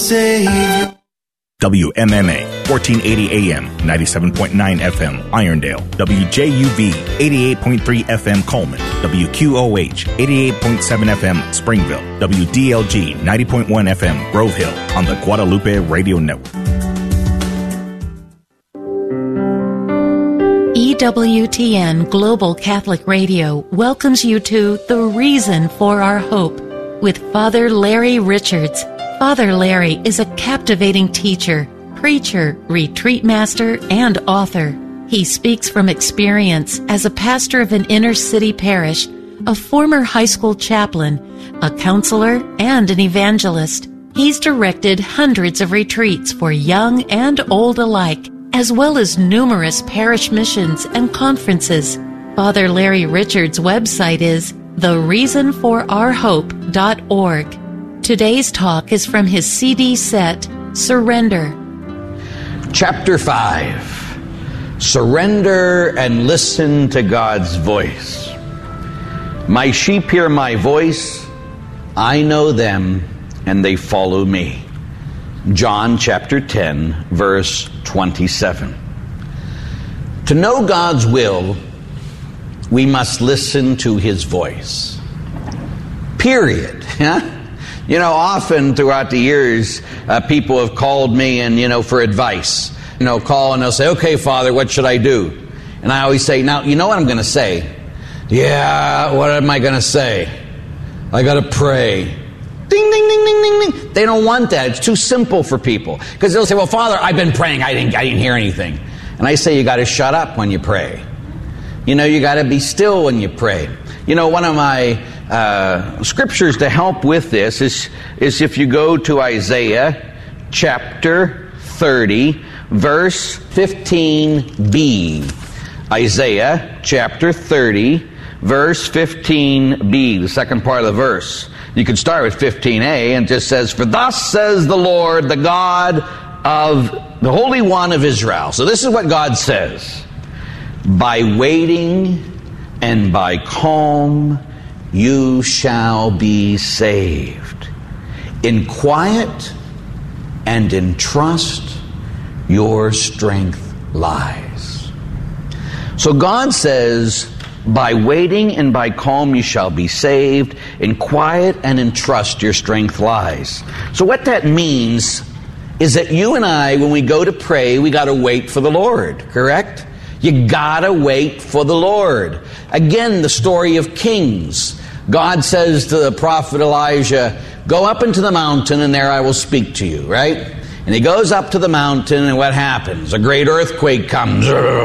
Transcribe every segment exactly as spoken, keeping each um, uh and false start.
Savior. W M M A, fourteen eighty A M, ninety-seven point nine F M, Irondale. W J U V, eighty-eight point three F M, Coleman. W Q O H, eighty-eight point seven F M, Springville. W D L G, ninety point one F M, Grove Hill, on the Guadalupe Radio Network. E W T N Global Catholic Radio welcomes you to The Reason for Our Hope with Father Larry Richards. Father Larry is a captivating teacher, preacher, retreat master, and author. He speaks from experience as a pastor of an inner-city parish, a former high school chaplain, a counselor, and an evangelist. He's directed hundreds of retreats for young and old alike, as well as numerous parish missions and conferences. Father Larry Richards' website is the reason for our hope dot org. Today's talk is from his C D set, Surrender. Chapter five, Surrender and Listen to God's Voice. My sheep hear my voice, I know them, and they follow me. John chapter ten, verse twenty-seven. To know God's will, we must listen to His voice. Period. Yeah? You know, often throughout the years, uh, people have called me and, you know, for advice. You know, call and they'll say, okay, Father, what should I do? And I always say, now, you know what I'm going to say? Yeah, what am I going to say? I got to pray. Ding, ding, ding, ding, ding, ding. They don't want that. It's too simple for people. Because they'll say, well, Father, I've been praying. I didn't, I didn't hear anything. And I say, you got to shut up when you pray. You know, you got to be still when you pray. You know, one of my uh, scriptures to help with this is, is if you go to Isaiah chapter thirty, verse fifteen b. Isaiah chapter thirty, verse fifteen b, the second part of the verse. You could start with fifteen a, and it just says, for thus says the Lord, the God of the Holy One of Israel. So this is what God says. By waiting and by calm you shall be saved. In quiet and in trust your strength lies. So God says, by waiting and by calm you shall be saved. In quiet and in trust your strength lies. So what that means is that you and I, when we go to pray, we got to wait for the Lord, correct? You gotta wait for the Lord. Again, the story of kings. God says to the prophet Elijah, go up into the mountain and there I will speak to you, right? And he goes up to the mountain and what happens? A great earthquake comes.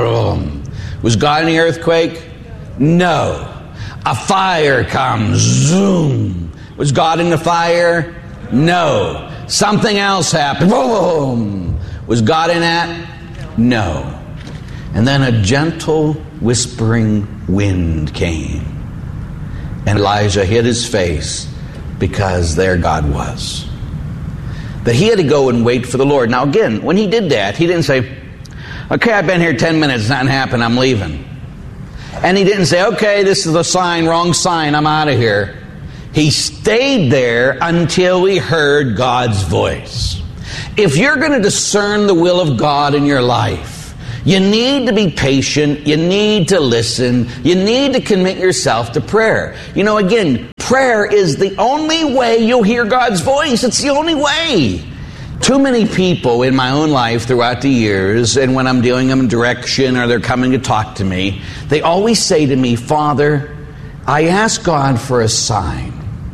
Was God in the earthquake? No. A fire comes. Zoom. Was God in the fire? No. Something else happened. Boom. Was God in that? No. And then a gentle whispering wind came. And Elijah hid his face because there God was. That he had to go and wait for the Lord. Now again, when he did that, he didn't say, okay, I've been here ten minutes, nothing happened, I'm leaving. And he didn't say, okay, this is the sign, wrong sign, I'm out of here. He stayed there until he heard God's voice. If you're going to discern the will of God in your life, you need to be patient. You need to listen. You need to commit yourself to prayer. You know, again, prayer is the only way you'll hear God's voice. It's the only way. Too many people in my own life throughout the years, and when I'm doing them direction or they're coming to talk to me, they always say to me, Father, I ask God for a sign.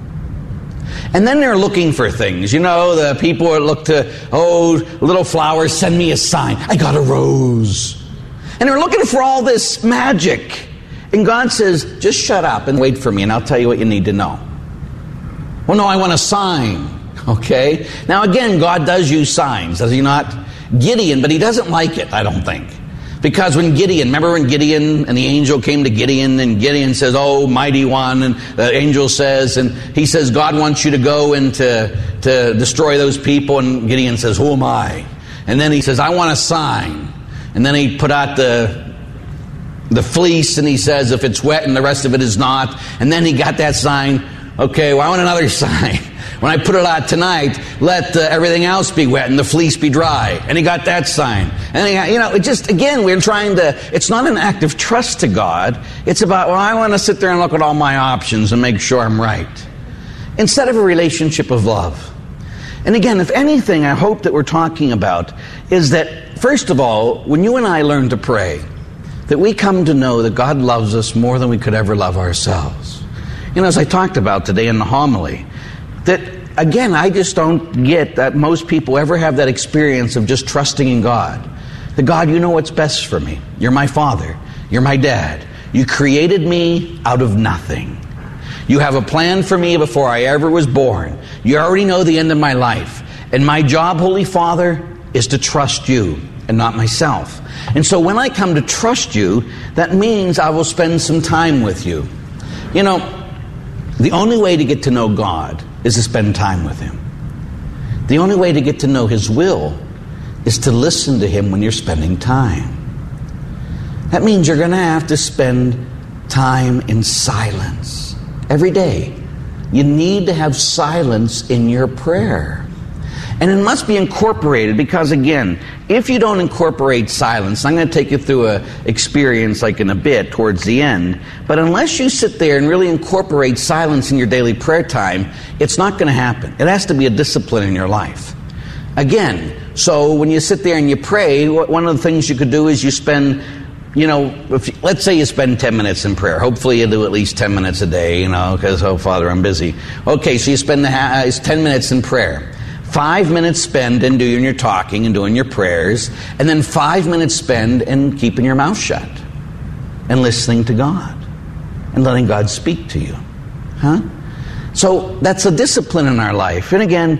And then they're looking for things. You know, the people that look to, oh, little flowers, send me a sign. I got a rose. And they're looking for all this magic. And God says, just shut up and wait for me, and I'll tell you what you need to know. Well, no, I want a sign. Okay? Now, again, God does use signs, does he not? Gideon, but he doesn't like it, I don't think. Because when Gideon, remember when Gideon and the angel came to Gideon, and Gideon says, oh, mighty one, and the angel says, and he says, God wants you to go and to, to destroy those people, and Gideon says, who am I? And then he says, I want a sign. And then he put out the, the fleece, and he says, if it's wet and the rest of it is not, and then he got that sign, okay, well, I want another sign. When I put it out tonight, let uh, everything else be wet and the fleece be dry. And he got that sign. And he got, you know, it just, again, we're trying to, it's not an act of trust to God. It's about, well, I want to sit there and look at all my options and make sure I'm right. Instead of a relationship of love. And again, if anything, I hope that we're talking about is that, first of all, when you and I learn to pray, that we come to know that God loves us more than we could ever love ourselves. You know, as I talked about today in the homily, that, again, I just don't get that most people ever have that experience of just trusting in God. That, God, you know what's best for me. You're my Father. You're my Dad. You created me out of nothing. You have a plan for me before I ever was born. You already know the end of my life. And my job, Holy Father, is to trust you and not myself. And so when I come to trust you, that means I will spend some time with you. You know, the only way to get to know God is to spend time with Him. The only way to get to know His will is to listen to Him when you're spending time. That means you're going to have to spend time in silence. Every day, you need to have silence in your prayer. And it must be incorporated because, again, if you don't incorporate silence, I'm going to take you through an experience like in a bit towards the end, but unless you sit there and really incorporate silence in your daily prayer time, it's not going to happen. It has to be a discipline in your life. Again, so when you sit there and you pray, one of the things you could do is you spend You know, if, let's say you spend ten minutes in prayer. Hopefully you do at least ten minutes a day, you know, because, oh, Father, I'm busy. Okay, so you spend the ha- it's ten minutes in prayer. Five minutes spend in doing your talking and doing your prayers. And then five minutes spend in keeping your mouth shut and listening to God and letting God speak to you. Huh? So that's a discipline in our life. And again,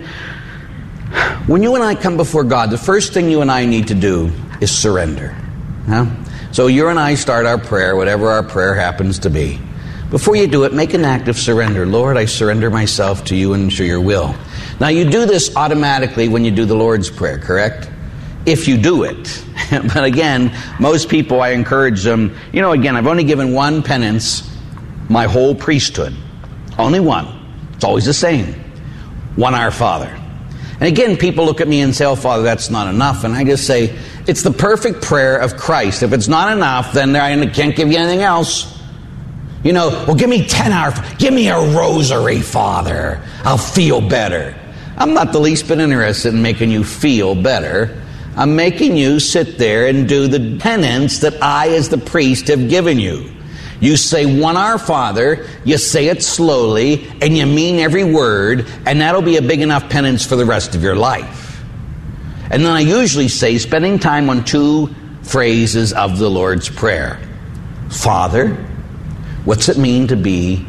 when you and I come before God, the first thing you and I need to do is surrender. Huh? So you and I start our prayer, whatever our prayer happens to be. Before you do it, make an act of surrender. Lord, I surrender myself to you and to your will. Now, you do this automatically when you do the Lord's Prayer, correct? If you do it. But again, most people, I encourage them, you know, again, I've only given one penance my whole priesthood. Only one. It's always the same. One Our Father. And again, people look at me and say, oh, Father, that's not enough. And I just say, it's the perfect prayer of Christ. If it's not enough, then I can't give you anything else. You know, well, give me ten hours. Give me a rosary, Father. I'll feel better. I'm not the least bit interested in making you feel better. I'm making you sit there and do the penance that I, as the priest, have given you. You say one Our Father, you say it slowly, and you mean every word, and that'll be a big enough penance for the rest of your life. And then I usually say, spending time on two phrases of the Lord's Prayer. Father, what's it mean to be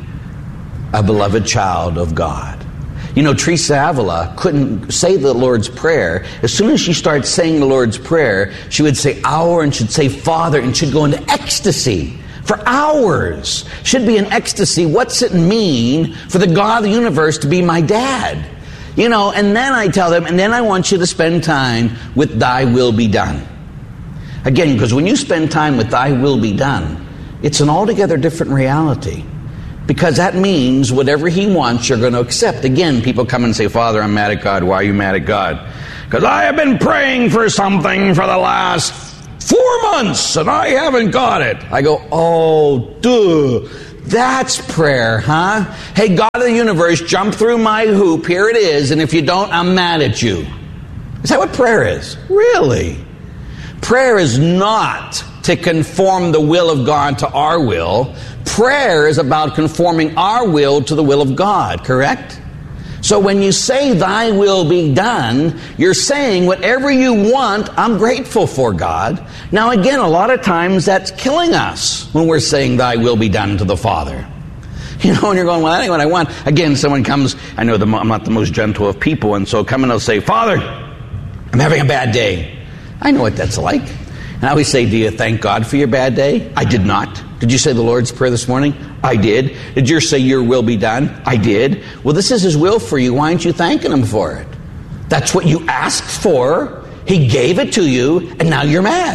a beloved child of God? You know, Teresa Avila couldn't say the Lord's Prayer. As soon as she started saying the Lord's Prayer, she would say Our and she'd say Father, and she'd go into ecstasy. For hours. Should be in ecstasy. What's it mean for the God of the universe to be my dad? You know, and then I tell them, and then I want you to spend time with thy will be done. Again, because when you spend time with thy will be done, it's an altogether different reality. Because that means whatever he wants, you're going to accept. Again, people come and say, Father, I'm mad at God. Why are you mad at God? Because I have been praying for something for the last four months and I haven't got it. I go, oh, duh. That's prayer, huh? Hey, God of the universe, jump through my hoop. Here it is. And if you don't, I'm mad at you. Is that what prayer is? Really? Prayer is not to conform the will of God to our will. Prayer is about conforming our will to the will of God, correct? So when you say thy will be done, you're saying whatever you want, I'm grateful for, God. Now again, a lot of times that's killing us when we're saying thy will be done to the Father. You know, and you're going, well, that ain't what I want. Again, someone comes, I know the, I'm not the most gentle of people, and so come and they'll say, Father, I'm having a bad day. I know what that's like. And I always say, do you thank God for your bad day? I did not. Did you say the Lord's Prayer this morning? I did. Did you say your will be done? I did. Well, this is his will for you. Why aren't you thanking him for it? That's what you asked for. He gave it to you, and now you're mad.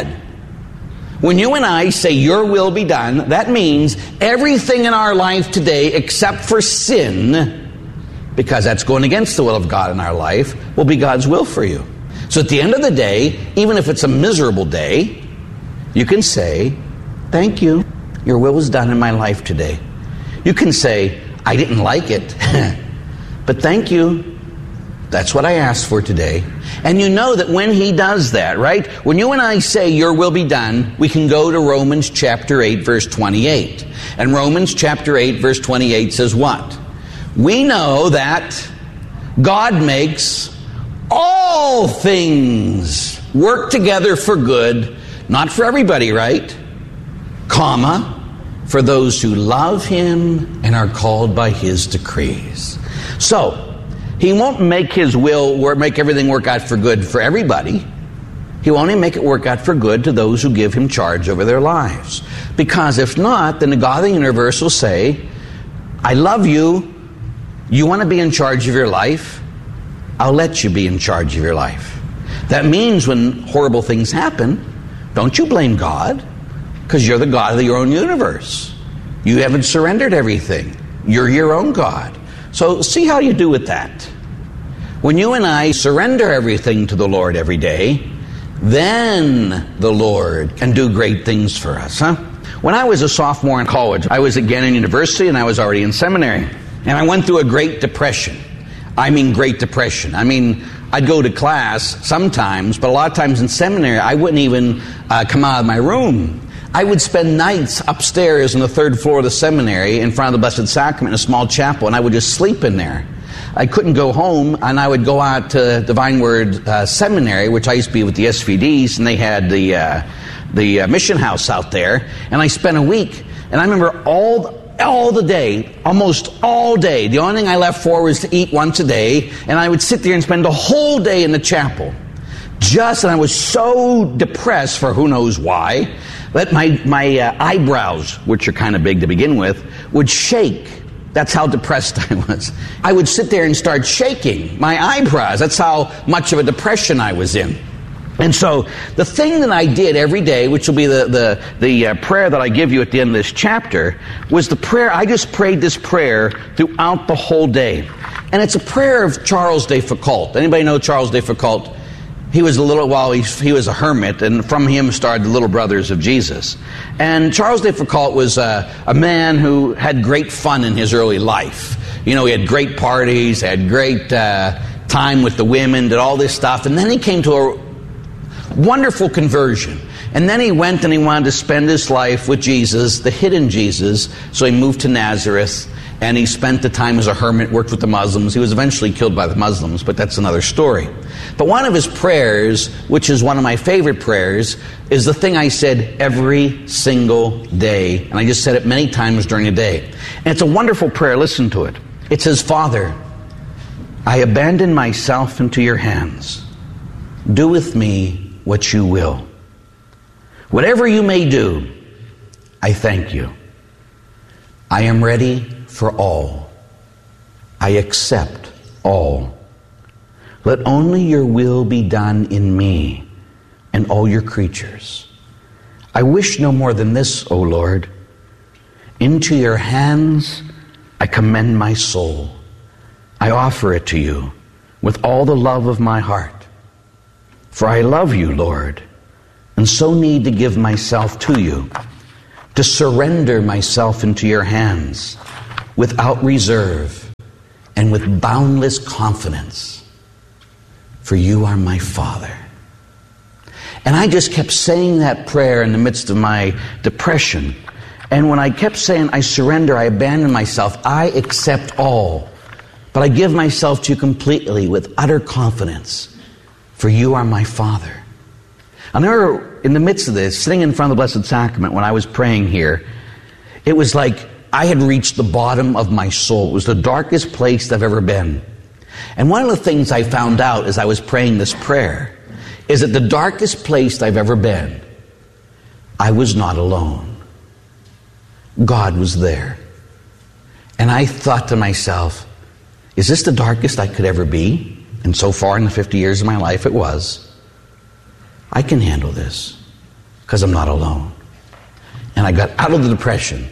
When you and I say your will be done, that means everything in our life today except for sin because that's going against the will of God in our life, will be God's will for you. So at the end of the day, even if it's a miserable day, you can say, thank you. Your will was done in my life today. You can say, I didn't like it, but thank you. That's what I asked for today. And you know that when he does that, right? When you and I say, your will be done, we can go to Romans chapter eight, verse twenty-eight. And Romans chapter eight, verse twenty-eight says what? We know that God makes all things work together for good, not for everybody, right? Comma, for those who love him and are called by his decrees. So, he won't make his will work, make everything work out for good for everybody. He will only make it work out for good to those who give him charge over their lives. Because if not, then the God of the universe will say, I love you. You want to be in charge of your life? I'll let you be in charge of your life. That means when horrible things happen, don't you blame God, because you're the God of your own universe. You haven't surrendered everything. You're your own God. So see how you do with that. When you and I surrender everything to the Lord every day, then the Lord can do great things for us, huh? When I was a sophomore in college, I was again in university and I was already in seminary. And I went through a Great Depression. I mean Great Depression. I mean, I'd go to class sometimes, but a lot of times in seminary, I wouldn't even uh, come out of my room. I would spend nights upstairs on the third floor of the seminary in front of the Blessed Sacrament in a small chapel, and I would just sleep in there. I couldn't go home, and I would go out to Divine Word uh, Seminary, which I used to be with the S V Ds, and they had the uh, the uh, mission house out there, and I spent a week. And I remember all the, all the day, almost all day, the only thing I left for was to eat once a day, and I would sit there and spend the whole day in the chapel. Just, and I was so depressed for who knows why, that my, my uh, eyebrows, which are kind of big to begin with, would shake. That's how depressed I was. I would sit there and start shaking my eyebrows. That's how much of a depression I was in. And so the thing that I did every day, which will be the the, the uh, prayer that I give you at the end of this chapter, was the prayer. I just prayed this prayer throughout the whole day. And it's a prayer of Charles de Foucault. Anybody know Charles de Foucault? He was a little while he, he was a hermit, and from him started the Little Brothers of Jesus. And Charles de Foucault was a, a man who had great fun in his early life. You know, he had great parties, had great uh, time with the women, did all this stuff, and then he came to a wonderful conversion. And then he went and he wanted to spend his life with Jesus, the hidden Jesus. So he moved to Nazareth, and he spent the time as a hermit, worked with the Muslims. He was eventually killed by the Muslims, but that's another story. But one of his prayers, which is one of my favorite prayers, is the thing I said every single day. And I just said it many times during the day. And it's a wonderful prayer. Listen to it. It says, Father, I abandon myself into your hands. Do with me what you will. Whatever you may do, I thank you. I am ready for all. I accept all. Let only your will be done in me and all your creatures. I wish no more than this, O Lord. Into your hands I commend my soul. I offer it to you with all the love of my heart. For I love you, Lord, and so need to give myself to you, to surrender myself into your hands without reserve and with boundless confidence. For you are my Father. And I just kept saying that prayer in the midst of my depression. And when I kept saying, I surrender, I abandon myself, I accept all, but I give myself to you completely with utter confidence. For you are my Father. I remember in the midst of this, sitting in front of the Blessed Sacrament when I was praying here, it was like I had reached the bottom of my soul. It was the darkest place I've ever been. And one of the things I found out as I was praying this prayer is that the darkest place I've ever been, I was not alone. God was there. And I thought to myself, is this the darkest I could ever be? And so far in the fifty years of my life, it was. I can handle this because I'm not alone. And I got out of the depression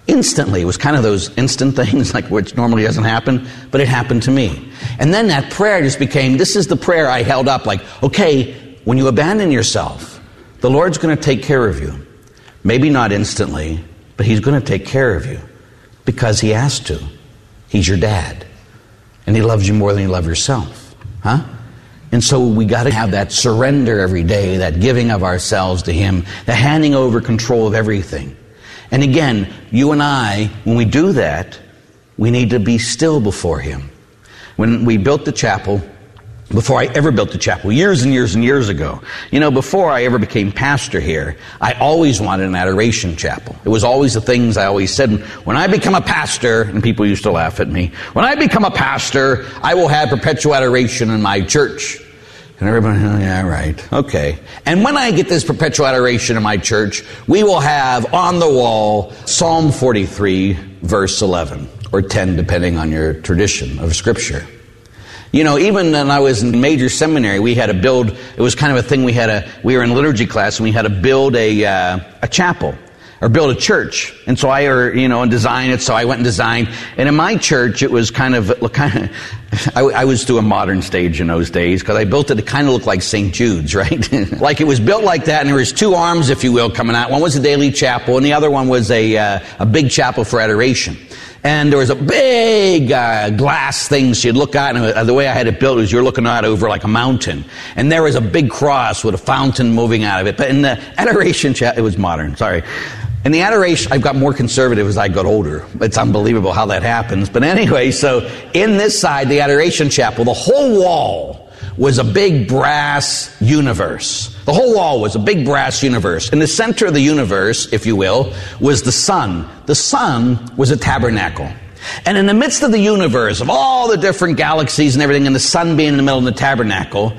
Instantly. It was kind of those instant things, like which normally doesn't happen, but it happened to me. And then that prayer just became, this is the prayer I held up, like, okay, when you abandon yourself, the Lord's going to take care of you. Maybe not instantly, but He's going to take care of you because He has to. He's your dad. And He loves you more than you love yourself. Huh? And so we got to have that surrender every day, that giving of ourselves to Him, the handing over control of everything. And again, you and I, when we do that, we need to be still before Him. When we built the chapel, before I ever built the chapel, years and years and years ago, you know, before I ever became pastor here, I always wanted an adoration chapel. It was always the things I always said, when I become a pastor, and people used to laugh at me, when I become a pastor, I will have perpetual adoration in my church. And everybody, oh, yeah, right, okay. And when I get this perpetual adoration in my church, we will have on the wall Psalm forty-three, verse eleven, or ten, depending on your tradition of Scripture. You know, even when I was in major seminary, we had to build, it was kind of a thing, we had a, we were in liturgy class, and we had to build a, uh, a chapel, or build a church. And so I, or, you know, and design it, so I went and designed. And in my church, it was kind of, kind of I, I was to a modern stage in those days, because I built it to kind of look like Saint Jude's, right? Like it was built like that, and there was two arms, if you will, coming out. One was a daily chapel, and the other one was a, uh, a big chapel for adoration. And there was a big uh, glass thing so you'd look out, and the way I had it built was you're looking out over like a mountain. And there was a big cross with a fountain moving out of it. But in the adoration chapel, it was modern, sorry. In the adoration, I've got more conservative as I got older. It's unbelievable how that happens. But anyway, so in this side, the adoration chapel, the whole wall was a big brass universe. The whole wall was a big brass universe. In the center of the universe, if you will, was the sun. The sun was a tabernacle. And in the midst of the universe, of all the different galaxies and everything, and the sun being in the middle of the tabernacle,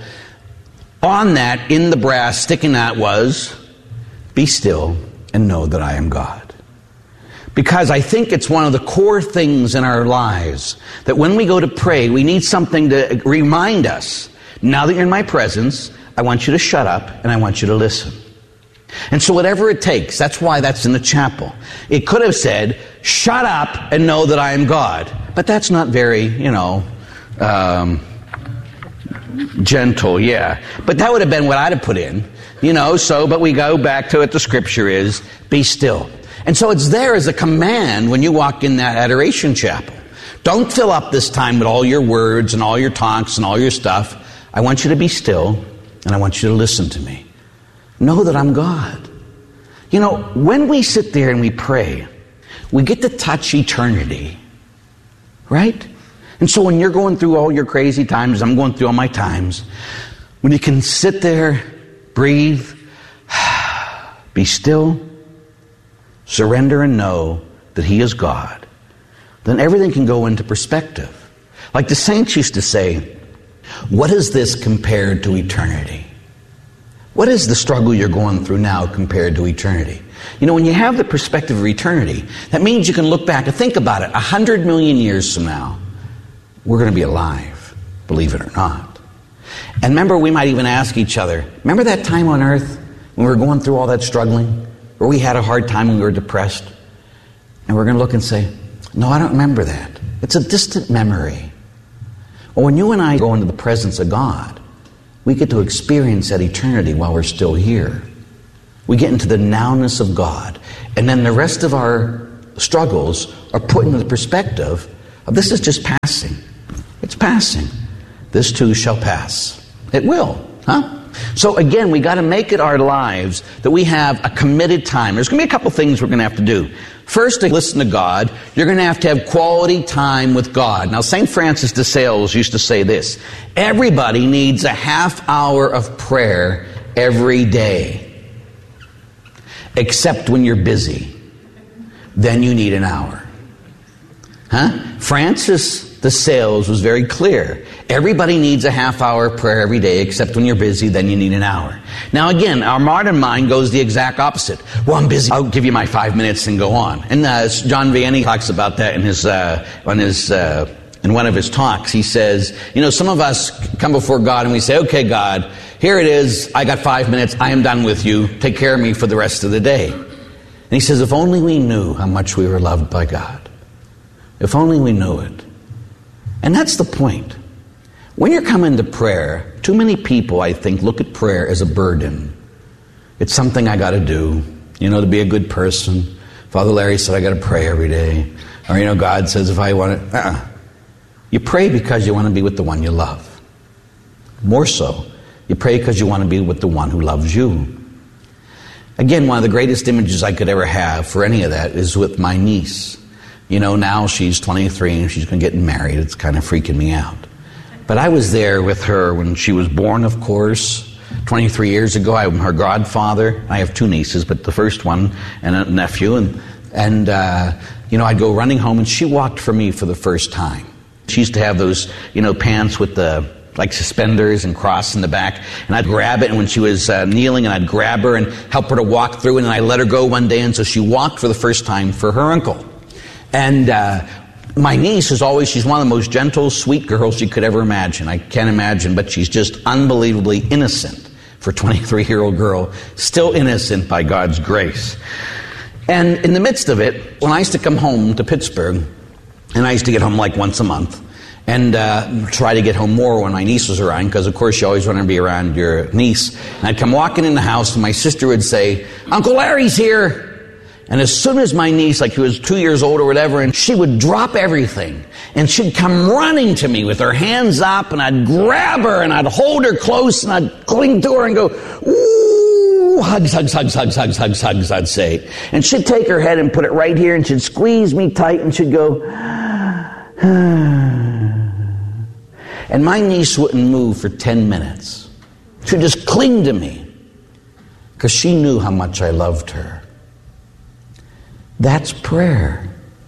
on that, in the brass, sticking out was, be still and know that I am God. Because I think it's one of the core things in our lives, that when we go to pray, we need something to remind us, now that you're in my presence, I want you to shut up and I want you to listen. And so whatever it takes, that's why that's in the chapel. It could have said, shut up and know that I am God. But that's not very, you know, um, gentle, yeah. But that would have been what I'd have put in, you know, so, but we go back to what the Scripture is, be still. And so it's there as a command when you walk in that adoration chapel. Don't fill up this time with all your words and all your talks and all your stuff. I want you to be still, and I want you to listen to me. Know that I'm God. You know, when we sit there and we pray, we get to touch eternity, right? And so when you're going through all your crazy times, I'm going through all my times, when you can sit there, breathe, be still, surrender and know that He is God, then everything can go into perspective. Like the saints used to say, what is this compared to eternity? What is the struggle you're going through now compared to eternity? You know, when you have the perspective of eternity, that means you can look back and think about it. A hundred million years from now, we're going to be alive, believe it or not. And remember, we might even ask each other, remember that time on earth when we were going through all that struggling? Where we had a hard time when we were depressed? And we're going to look and say, no, I don't remember that. It's a distant memory. Well, when you and I go into the presence of God, we get to experience that eternity while we're still here. We get into the nowness of God. And then the rest of our struggles are put into the perspective of this is just passing. It's passing. This too shall pass. It will, huh? So again, we got to make it our lives that we have a committed time. There's going to be a couple things we're going to have to do. First, to listen to God, you're going to have to have quality time with God. Now, Saint Francis de Sales used to say this, everybody needs a half hour of prayer every day, except when you're busy. Then you need an hour. Huh? Francis de Sales was very clear. Everybody needs a half hour of prayer every day, except when you're busy, then you need an hour. Now again, our modern mind goes the exact opposite. Well, I'm busy. I'll give you my five minutes and go on. And uh, John Vianney talks about that in his, uh, on his, uh, in one of his talks. He says, you know, some of us come before God and we say, okay, God, here it is. I got five minutes. I am done with you. Take care of me for the rest of the day. And he says, if only we knew how much we were loved by God. If only we knew it. And that's the point. When you're coming to prayer, too many people, I think, look at prayer as a burden. It's something I got to do, you know, to be a good person. Father Larry said I got to pray every day. Or, you know, God says if I want to... Uh-uh. You pray because you want to be with the one you love. More so, you pray because you want to be with the one who loves you. Again, one of the greatest images I could ever have for any of that is with my niece. You know, now she's twenty-three and she's going to get married. It's kind of freaking me out. But I was there with her when she was born, of course, twenty-three years ago. I'm her godfather. I have two nieces, but the first one and a nephew. And, and uh, you know, I'd go running home and she walked for me for the first time. She used to have those, you know, pants with the, like suspenders and cross in the back. And I'd grab it, and when she was uh, kneeling, and I'd grab her and help her to walk through, and I let her go one day, and so she walked for the first time for her uncle. And uh, my niece is always, she's one of the most gentle, sweet girls you could ever imagine. I can't imagine, but she's just unbelievably innocent for a twenty-three-year-old girl. Still innocent by God's grace. And in the midst of it, when I used to come home to Pittsburgh, and I used to get home like once a month, and uh, try to get home more when my niece was around, because of course you always want to be around your niece. And I'd come walking in the house, and my sister would say, Uncle Larry's here. And as soon as my niece, like she was two years old or whatever, and she would drop everything, and she'd come running to me with her hands up, and I'd grab her, and I'd hold her close, and I'd cling to her and go, ooh, hugs, hugs, hugs, hugs, hugs, hugs, hugs, I'd say. And she'd take her head and put it right here, and she'd squeeze me tight, and she'd go, and my niece wouldn't move for ten minutes. She'd just cling to me because she knew how much I loved her. That's prayer.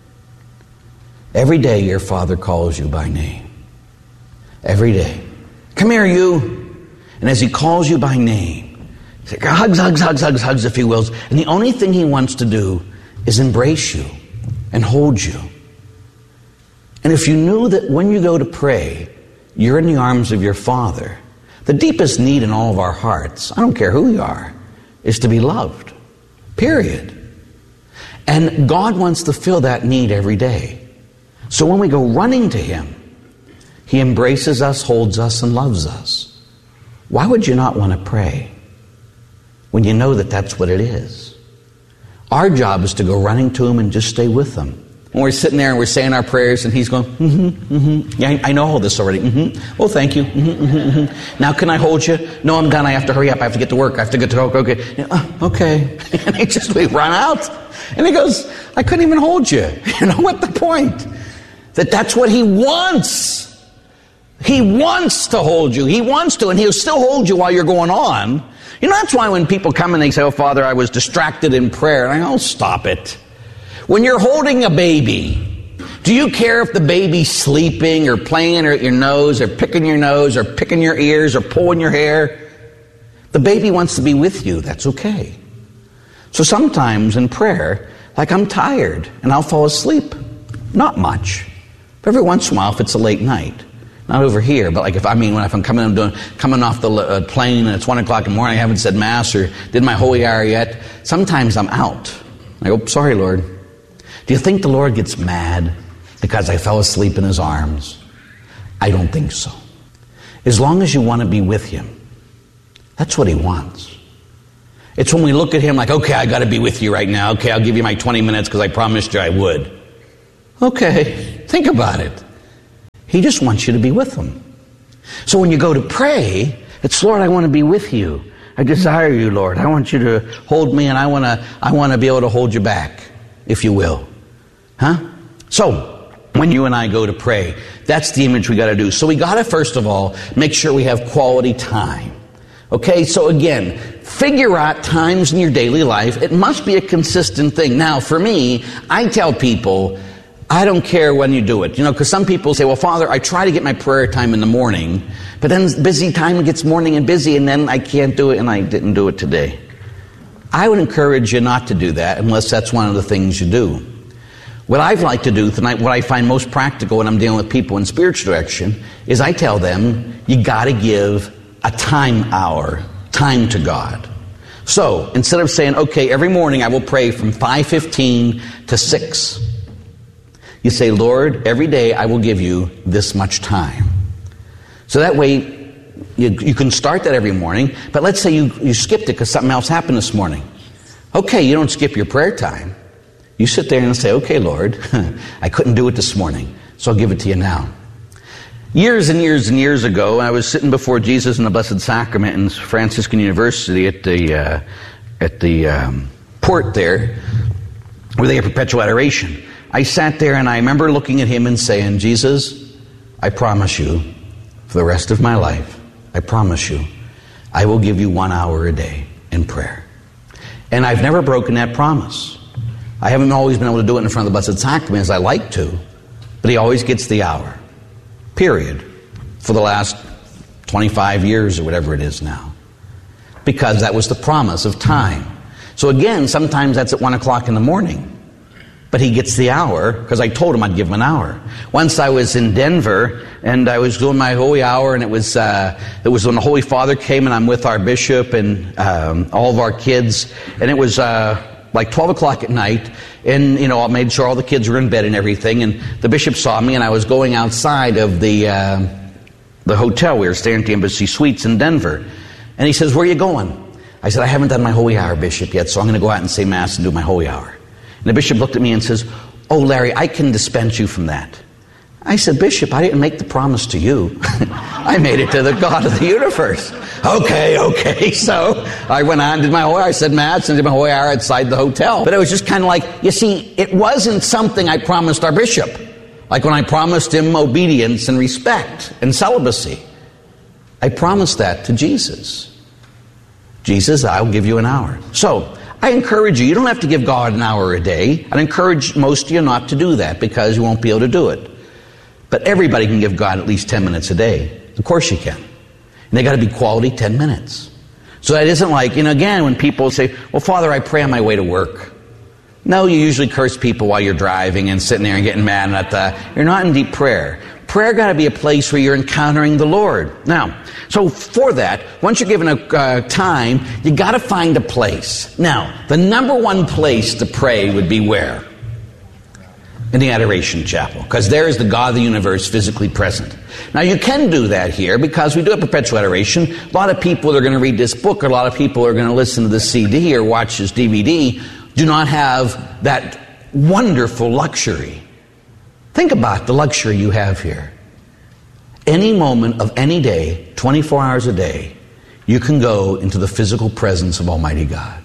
Every day your Father calls you by name. Every day. Come here, you. And as He calls you by name, He hugs, hugs, hugs, hugs, hugs if He wills. And the only thing He wants to do is embrace you and hold you. And if you knew that when you go to pray, you're in the arms of your Father, the deepest need in all of our hearts, I don't care who you are, is to be loved. Period. And God wants to fill that need every day. So when we go running to Him, He embraces us, holds us, and loves us. Why would you not want to pray when you know that that's what it is? Our job is to go running to Him and just stay with Him. When we're sitting there and we're saying our prayers and He's going, mm-hmm, mm-hmm. Yeah, I, I know all this already. Mm-hmm. Oh, thank you. Mm-hmm, mm-hmm, mm-hmm. Now can I hold you? No, I'm done. I have to hurry up. I have to get to work. I have to get to work. Okay. Yeah, uh, okay. And he just, we run out. And He goes, I couldn't even hold you. You know what the point? That that's what He wants. He wants to hold you. He wants to, and He'll still hold you while you're going on. You know, that's why when people come and they say, oh, Father, I was distracted in prayer. And I go, oh, stop it. When you're holding a baby, do you care if the baby's sleeping or playing at your nose or picking your nose or picking your ears or pulling your hair? The baby wants to be with you. That's okay. So sometimes in prayer, like I'm tired and I'll fall asleep. Not much. But every once in a while, if it's a late night, not over here, but like if I mean, when if I'm coming, I'm doing, coming off the uh, plane and it's one o'clock in the morning, I haven't said Mass or did my Holy Hour yet, sometimes I'm out. I go, sorry, Lord. Do you think the Lord gets mad because I fell asleep in His arms? I don't think so. As long as you want to be with Him, that's what He wants. It's when we look at Him like, okay, I got to be with you right now. Okay, I'll give you my twenty minutes because I promised you I would. Okay, think about it. He just wants you to be with Him. So when you go to pray, it's, Lord, I want to be with you. I desire you, Lord. I want you to hold me, and I want to, I want to be able to hold you back, if you will. Huh? So, when you and I go to pray, that's the image we got to do. So we got to, first of all, make sure we have quality time. Okay, so again, figure out times in your daily life. It must be a consistent thing. Now, for me, I tell people, I don't care when you do it. You know, because some people say, well, Father, I try to get my prayer time in the morning, but then busy time gets morning and busy, and then I can't do it, and I didn't do it today. I would encourage you not to do that unless that's one of the things you do. What I've like to do tonight, what I find most practical when I'm dealing with people in spiritual direction, is I tell them, you got to give a time hour, time to God. So, instead of saying, okay, every morning I will pray from five fifteen to six, you say, Lord, every day I will give you this much time. So that way, you, you can start that every morning, but let's say you, you skipped it because something else happened this morning. Okay, you don't skip your prayer time. You sit there and say, okay, Lord, I couldn't do it this morning, so I'll give it to you now. Years and years and years ago, I was sitting before Jesus in the Blessed Sacrament in Franciscan University at the uh, at the um, port there, where they have perpetual adoration. I sat there and I remember looking at him and saying, Jesus, I promise you, for the rest of my life, I promise you, I will give you one hour a day in prayer. And I've never broken that promise. I haven't always been able to do it in front of the Blessed Sacrament as I like to, but he always gets the hour. Period. For the last twenty-five years or whatever it is now. Because that was the promise of time. So again, sometimes that's at one o'clock in the morning. But he gets the hour, because I told him I'd give him an hour. Once I was in Denver, and I was doing my holy hour, and it was uh, it was when the Holy Father came, and I'm with our bishop and um, all of our kids, and it was uh, like twelve o'clock at night, and you know, I made sure all the kids were in bed and everything, and the bishop saw me, and I was going outside of the uh, the hotel. We were staying at the Embassy Suites in Denver, and he says, "Where are you going?" I said, "I haven't done my holy hour, Bishop, yet, so I'm going to go out and say Mass and do my holy hour." And the bishop looked at me and says, "Oh, Larry, I can dispense you from that." I said, "Bishop, I didn't make the promise to you. I made it to the God of the universe." Okay, okay. So I went on, did my holy hour, I said Mass, and did my holy hour outside the hotel. But it was just kind of like, you see, it wasn't something I promised our bishop. Like when I promised him obedience and respect and celibacy. I promised that to Jesus. Jesus, I'll give you an hour. So I encourage you, you don't have to give God an hour a day. I'd encourage most of you not to do that because you won't be able to do it. But everybody can give God at least ten minutes a day. Of course you can. And they got to be quality ten minutes. So that isn't like, you know, again, when people say, well, Father, I pray on my way to work. No, you usually curse people while you're driving and sitting there and getting mad at the, you're not in deep prayer. Prayer got to be a place where you're encountering the Lord. Now, so for that, once you're given a uh, time, you got to find a place. Now, the number one place to pray would be where? In the Adoration Chapel, because there is the God of the universe physically present. Now, you can do that here because we do a perpetual adoration. A lot of people that are going to read this book, or a lot of people who are going to listen to this C D or watch this D V D, do not have that wonderful luxury. Think about the luxury you have here. Any moment of any day, twenty-four hours a day, you can go into the physical presence of Almighty God.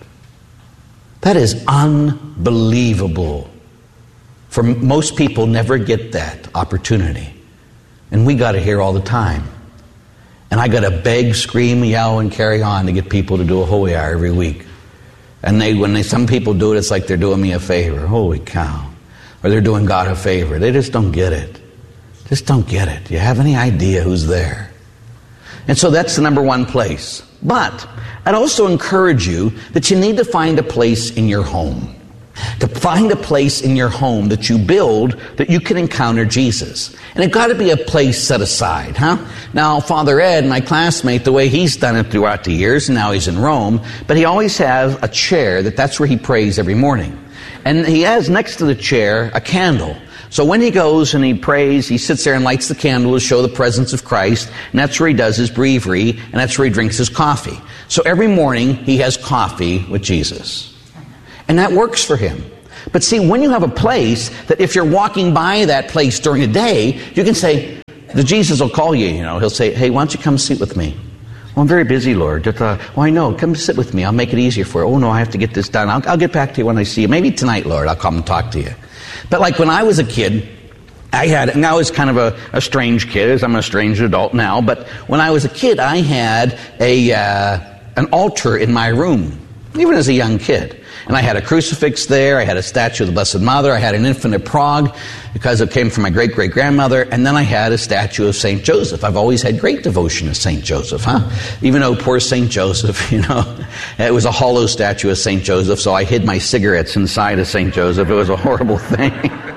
That is unbelievable. For most people never get that opportunity. And we got it here all the time. And I got to beg, scream, yell, and carry on to get people to do a holy hour every week. And they, when they, some people do it, it's like they're doing me a favor. Holy cow. Or they're doing God a favor. They just don't get it. Just don't get it. Do you have any idea who's there? And so that's the number one place. But I'd also encourage you that you need to find a place in your home. To find a place in your home that you build that you can encounter Jesus. And it got to be a place set aside, huh? Now, Father Ed, my classmate, the way he's done it throughout the years, and now he's in Rome, but he always has a chair that that's where he prays every morning. And he has next to the chair a candle. So when he goes and he prays, he sits there and lights the candle to show the presence of Christ, and that's where he does his breviary, and that's where he drinks his coffee. So every morning he has coffee with Jesus. And that works for him. But see, when you have a place that if you're walking by that place during the day, you can say, the Jesus will call you, you know, he'll say, hey, why don't you come sit with me? Well, I'm very busy, Lord. Uh, well, I know. Come sit with me. I'll make it easier for you. Oh, no, I have to get this done. I'll, I'll get back to you when I see you. Maybe tonight, Lord, I'll come and talk to you. But like when I was a kid, I had, and I was kind of a, a strange kid, as I'm a strange adult now, but when I was a kid, I had a uh, an altar in my room, even as a young kid. And I had a crucifix there, I had a statue of the Blessed Mother, I had an infant at Prague, because it came from my great-great-grandmother, and then I had a statue of Saint Joseph. I've always had great devotion to Saint Joseph, huh? Even though poor Saint Joseph, you know, it was a hollow statue of Saint Joseph, so I hid my cigarettes inside of Saint Joseph. It was a horrible thing.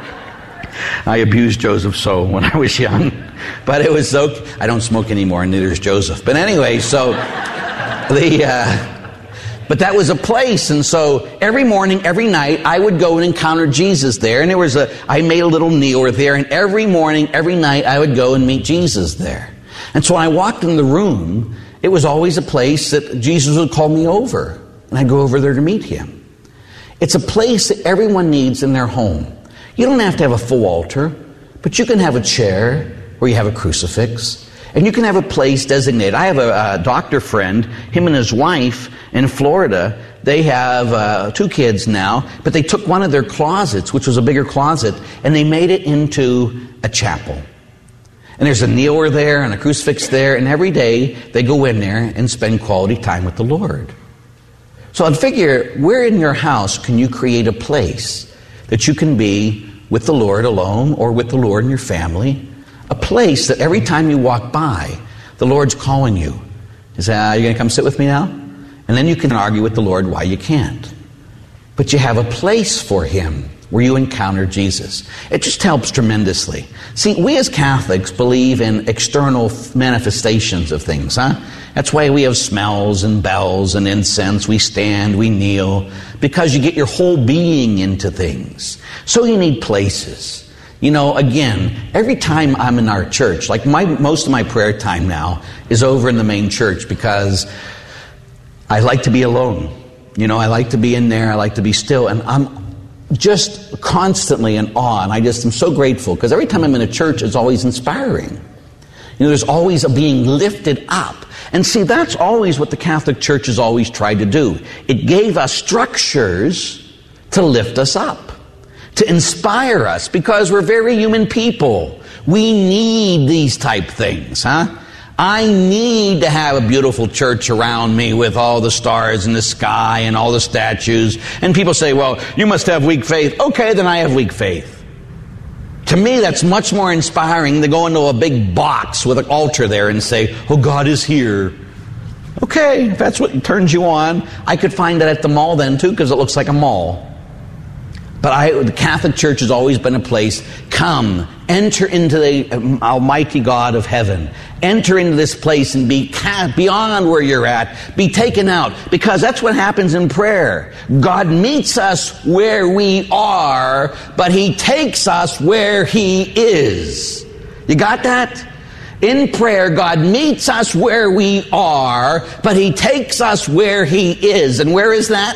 I abused Joseph so when I was young. But it was so, I don't smoke anymore, and neither does Joseph. But anyway, so the... Uh, But that was a place, and so every morning, every night, I would go and encounter Jesus there. And there was a, I made a little kneeler there, and every morning, every night, I would go and meet Jesus there. And so when I walked in the room, it was always a place that Jesus would call me over, and I'd go over there to meet him. It's a place that everyone needs in their home. You don't have to have a full altar, but you can have a chair where you have a crucifix, and you can have a place designated. I have a, a doctor friend, him and his wife in Florida. They have uh, two kids now, but they took one of their closets, which was a bigger closet, and they made it into a chapel. And there's a kneeler there and a crucifix there, and every day they go in there and spend quality time with the Lord. So I'd figure, where in your house can you create a place that you can be with the Lord alone or with the Lord and your family? A place that every time you walk by, the Lord's calling you. You say, ah, you're going to come sit with me now? And then you can argue with the Lord why you can't. But you have a place for him where you encounter Jesus. It just helps tremendously. See, we as Catholics believe in external manifestations of things, huh? That's why we have smells and bells and incense. We stand, we kneel, because you get your whole being into things. So you need places. You know, again, every time I'm in our church, like my most of my prayer time now is over in the main church because I like to be alone. You know, I like to be in there. I like to be still. And I'm just constantly in awe. And I just am so grateful because every time I'm in a church, it's always inspiring. You know, there's always a being lifted up. And see, that's always what the Catholic Church has always tried to do. It gave us structures to lift us up, to inspire us, because we're very human people. We need these type things, huh? I need to have a beautiful church around me with all the stars in the sky and all the statues. And people say, well, you must have weak faith. Okay, then I have weak faith. To me, that's much more inspiring than go into a big box with an altar there and say, oh, God is here. Okay, if that's what turns you on, I could find that at the mall then too, because it looks like a mall. But I, the Catholic Church has always been a place, come, enter into the almighty God of heaven. Enter into this place and be beyond where you're at. Be taken out. Because that's what happens in prayer. God meets us where we are, but he takes us where he is. You got that? In prayer, God meets us where we are, but he takes us where he is. And where is that?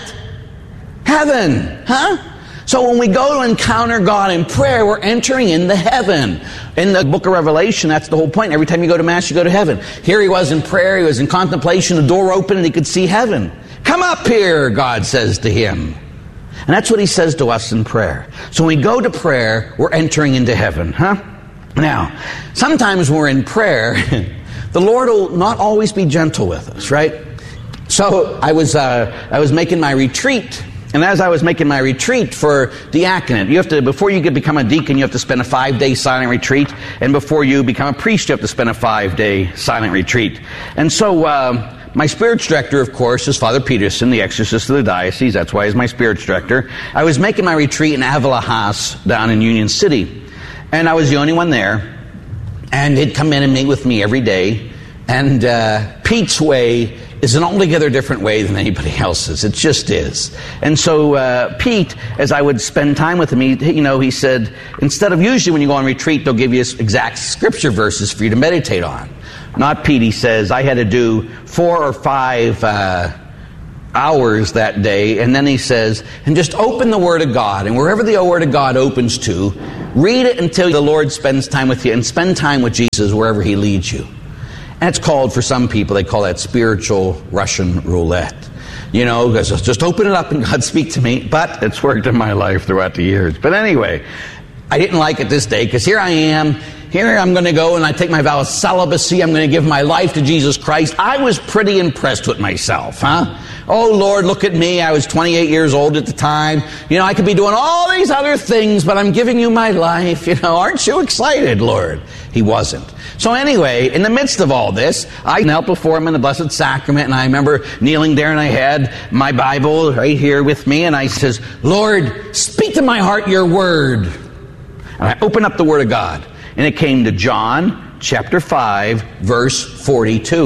Heaven. Huh? So when we go to encounter God in prayer, we're entering into heaven. In the book of Revelation, that's the whole point. Every time you go to Mass, you go to heaven. Here he was in prayer, he was in contemplation, the door opened and he could see heaven. Come up here, God says to him. And that's what he says to us in prayer. So when we go to prayer, we're entering into heaven, huh? Now, sometimes when we're in prayer, the Lord will not always be gentle with us, right? So I was uh, I was making my retreat. And as I was making my retreat for diaconate, you have to, before you can become a deacon, you have to spend a five-day silent retreat. And before you become a priest, you have to spend a five-day silent retreat. And so uh, my spiritual director, of course, is Father Peterson, the exorcist of the diocese. That's why he's my spiritual director. I was making my retreat in Avila House down in Union City. And I was the only one there. And he'd come in and meet with me every day. And uh, Pete's way is an altogether different way than anybody else's. It just is. And so uh, Pete, as I would spend time with him, he, you know, he said, instead of usually when you go on retreat, they'll give you exact scripture verses for you to meditate on. Not Pete, he says, I had to do four or five uh, hours that day. And then he says, and just open the Word of God. And wherever the Word of God opens to, read it until the Lord spends time with you. And spend time with Jesus wherever he leads you. And it's called, for some people, they call that spiritual Russian roulette. You know, because just open it up and God speak to me. But it's worked in my life throughout the years. But anyway, I didn't like it this day because here I am. Here I'm going to go and I take my vow of celibacy. I'm going to give my life to Jesus Christ. I was pretty impressed with myself, huh? Oh, Lord, look at me. I was twenty-eight years old at the time. You know, I could be doing all these other things, but I'm giving you my life. You know, aren't you excited, Lord? He wasn't. So anyway, in the midst of all this, I knelt before him in the Blessed Sacrament, and I remember kneeling there, and I had my Bible right here with me, and I says, Lord, speak to my heart your word. And I opened up the Word of God, and it came to John chapter five, verse forty-two.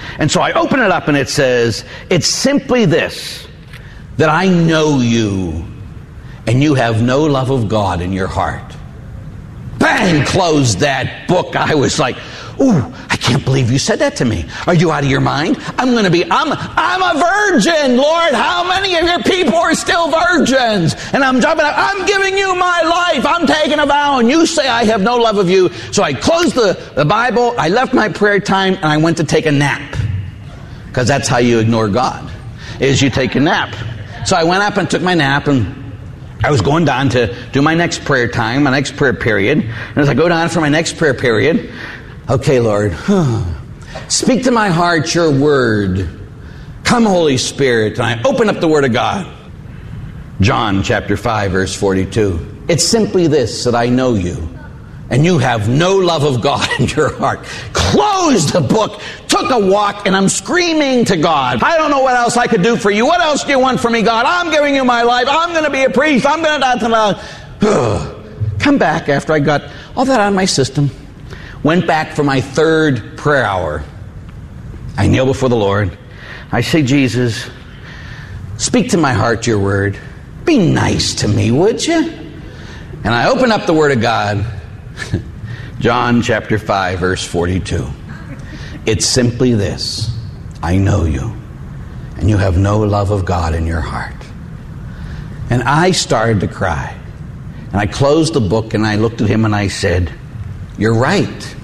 And so I open it up and it says, it's simply this, that I know you and you have no love of God in your heart. Bang! Closed that book. I was like, ooh, I can't believe you said that to me. Are you out of your mind? I'm going to be, I'm, I'm a virgin, Lord. How many of your people are still virgins? And I'm jumping up, I'm giving you my life. I'm taking a vow. And you say I have no love of you. So I closed the, the Bible. I left my prayer time and I went to take a nap. Because that's how you ignore God, is you take a nap. So I went up and took my nap, and I was going down to do my next prayer time, my next prayer period. And as I go down for my next prayer period, okay, Lord, speak to my heart your word. Come, Holy Spirit. And I open up the Word of God. John chapter five, verse forty-two. It's simply this, that I know you, and you have no love of God in your heart. Closed the book, took a walk, and I'm screaming to God. I don't know what else I could do for you. What else do you want from me, God? I'm giving you my life. I'm going to be a priest. I'm going to... Come back after I got all that out of my system. Went back for my third prayer hour. I kneel before the Lord. I say, Jesus, speak to my heart your word. Be nice to me, would you? And I open up the Word of God. John chapter five, verse forty-two. It's simply this. I know you, and you have no love of God in your heart. And I started to cry. And I closed the book and I looked at him and I said, you're right.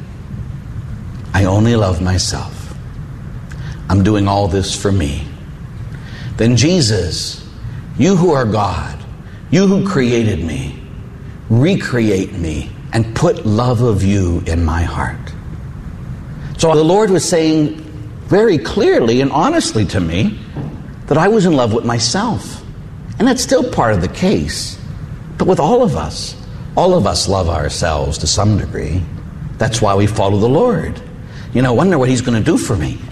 I only love myself. I'm doing all this for me. Then Jesus, you who are God, you who created me, recreate me and put love of you in my heart. So the Lord was saying very clearly and honestly to me that I was in love with myself. And that's still part of the case. But with all of us, all of us love ourselves to some degree. That's why we follow the Lord. You know, wonder what He's going to do for me.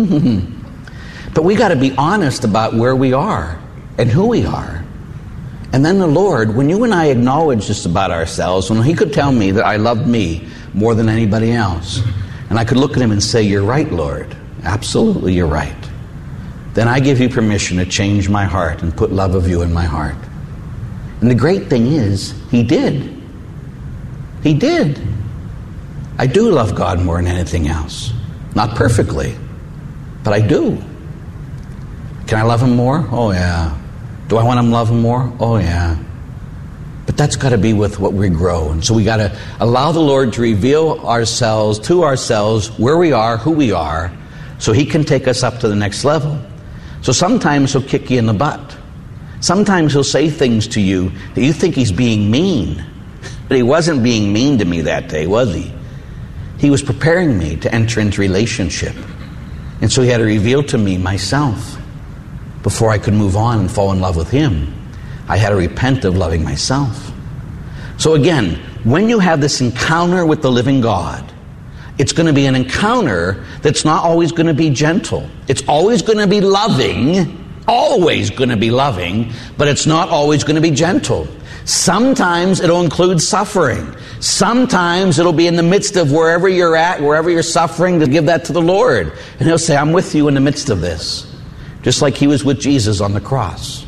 But we got to be honest about where we are and who we are. And then the Lord, when you and I acknowledge this about ourselves, when He could tell me that I loved me more than anybody else, and I could look at Him and say, you're right, Lord. Absolutely, you're right. Then I give you permission to change my heart and put love of you in my heart. And the great thing is, He did. He did. I do love God more than anything else. Not perfectly, but I do. Can I love Him more? Oh, yeah. Do I want Him to love Him more? Oh, yeah. But that's got to be with what we grow. And so we got to allow the Lord to reveal ourselves to ourselves, where we are, who we are, so He can take us up to the next level. So sometimes He'll kick you in the butt. Sometimes He'll say things to you that you think He's being mean. But He wasn't being mean to me that day, was He? He was preparing me to enter into relationship. And so He had to reveal to me myself. Before I could move on and fall in love with Him, I had to repent of loving myself. So again, when you have this encounter with the living God, it's going to be an encounter that's not always going to be gentle. It's always going to be loving, always going to be loving, but it's not always going to be gentle. Sometimes it'll include suffering. Sometimes it'll be in the midst of wherever you're at, wherever you're suffering, to give that to the Lord. And He'll say, I'm with you in the midst of this. Just like He was with Jesus on the cross.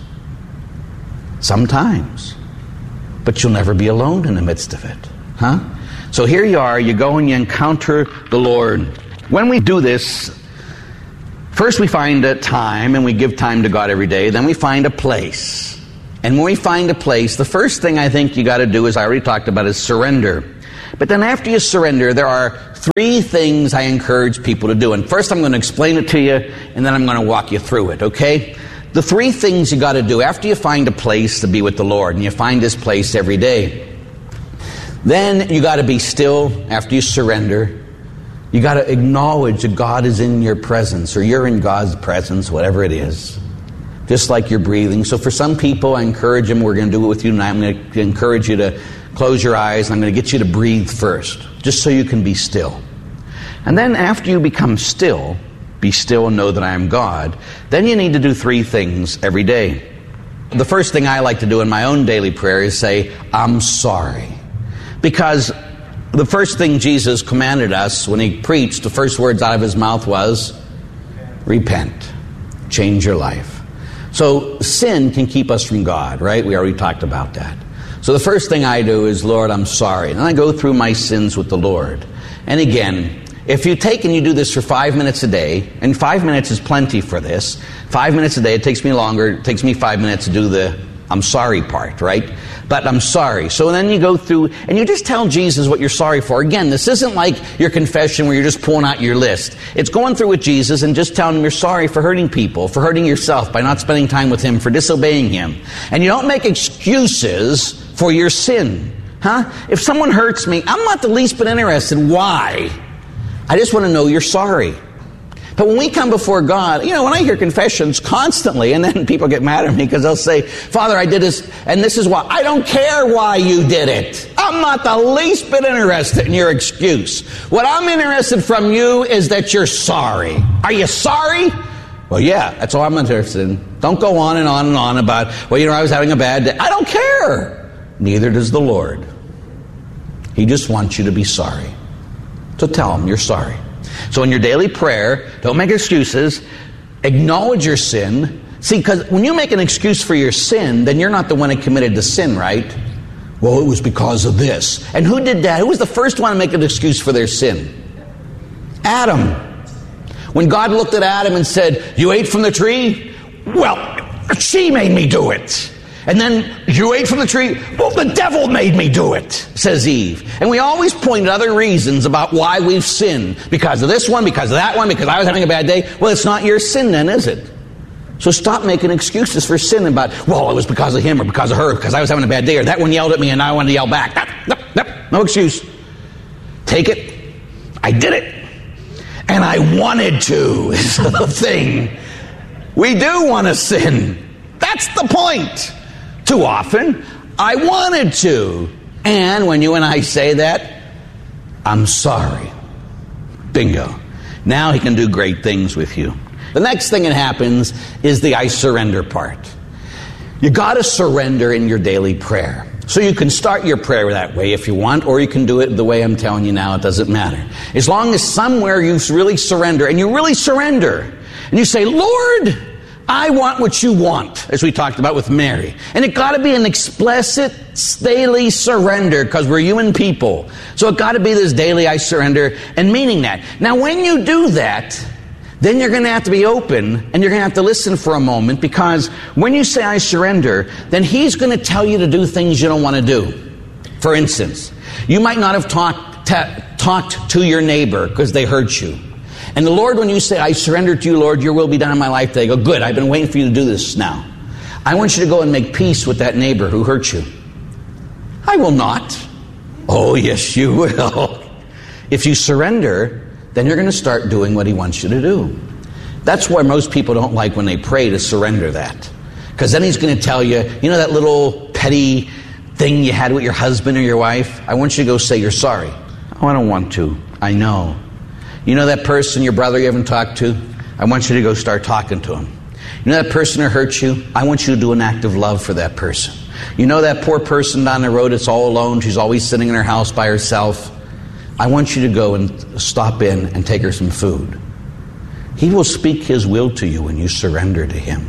Sometimes. But you'll never be alone in the midst of it. Huh? So here you are, you go and you encounter the Lord. When we do this, first we find a time, and we give time to God every day. Then we find a place. And when we find a place, the first thing I think you got to do, as I already talked about, is surrender. But then after you surrender, there are three things I encourage people to do. And first I'm going to explain it to you, and then I'm going to walk you through it, okay? The three things you got to do after you find a place to be with the Lord, and you find this place every day. Then you got to be still after you surrender. You got to acknowledge that God is in your presence, or you're in God's presence, whatever it is. Just like you're breathing. So for some people, I encourage them, we're going to do it with you tonight, I'm going to encourage you to close your eyes, and I'm going to get you to breathe first, just so you can be still. And then after you become still, be still and know that I am God, then you need to do three things every day. The first thing I like to do in my own daily prayer is say, I'm sorry. Because the first thing Jesus commanded us when He preached, the first words out of His mouth was, repent. Change your life. So sin can keep us from God, right? We already talked about that. So the first thing I do is, Lord, I'm sorry. And I go through my sins with the Lord. And again, if you take and you do this for five minutes a day, and five minutes is plenty for this. Five minutes a day, it takes me longer. It takes me five minutes to do the I'm sorry part, right? But I'm sorry. So then you go through and you just tell Jesus what you're sorry for. Again, this isn't like your confession where you're just pulling out your list. It's going through with Jesus and just telling him you're sorry for hurting people, for hurting yourself by not spending time with him, for disobeying him. And you don't make excuses for your sin. Huh? If someone hurts me, I'm not the least bit interested. Why? I just want to know you're sorry. But when we come before God, you know, when I hear confessions constantly, and then people get mad at me because they'll say, Father, I did this, and this is why. I don't care why you did it. I'm not the least bit interested in your excuse. What I'm interested from you is that you're sorry. Are you sorry? Well, yeah, that's all I'm interested in. Don't go on and on and on about, well, you know, I was having a bad day. I don't care. Neither does the Lord. He just wants you to be sorry. So tell him you're sorry. So in your daily prayer, don't make excuses. Acknowledge your sin. See, because when you make an excuse for your sin, then you're not the one that committed the sin, right? Well, it was because of this. And who did that? Who was the first one to make an excuse for their sin? Adam. When God looked at Adam and said, you ate from the tree? Well, she made me do it. And then you ate from the tree? Well, the devil made me do it, says Eve. And we always point at other reasons about why we've sinned. Because of this one, because of that one, because I was having a bad day. Well, it's not your sin then, is it? So stop making excuses for sin about, well, it was because of him or because of her, because I was having a bad day, or that one yelled at me and I wanted to yell back. No, no, no, no excuse. Take it. I did it. And I wanted to, is the thing. We do want to sin. That's the point. Too often, I wanted to. And when you and I say that, I'm sorry. Bingo. Now he can do great things with you. The next thing that happens is the I surrender part. You got to surrender in your daily prayer. So you can start your prayer that way if you want, or you can do it the way I'm telling you now. It doesn't matter. As long as somewhere you really surrender, and you really surrender, and you say, Lord, I want what you want, as we talked about with Mary. And it got to be an explicit daily surrender, because we're human people. So it got to be this daily I surrender, and meaning that. Now when you do that, then you're going to have to be open, and you're going to have to listen for a moment, because when you say I surrender, then he's going to tell you to do things you don't want to do. For instance, you might not have talked, ta- talked to your neighbor because they hurt you. And the Lord, when you say, I surrender to you, Lord, your will be done in my life today, go, good, I've been waiting for you to do this now. I want you to go and make peace with that neighbor who hurt you. I will not. Oh, yes, you will. If you surrender, then you're going to start doing what he wants you to do. That's why most people don't like when they pray to surrender that. Because then he's going to tell you, you know that little petty thing you had with your husband or your wife? I want you to go say you're sorry. Oh, I don't want to. I know. You know that person, your brother you haven't talked to? I want you to go start talking to him. You know that person who hurt you? I want you to do an act of love for that person. You know that poor person down the road that's all alone? She's always sitting in her house by herself. I want you to go and stop in and take her some food. He will speak his will to you when you surrender to him.